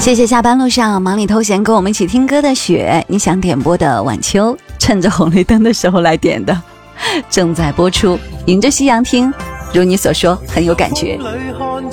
谢谢下班路上忙里偷闲跟我们一起听歌的雪，你想点播的晚秋，趁着红绿灯的时候来点的，正在播出。迎着夕阳听，如你所说很有感觉。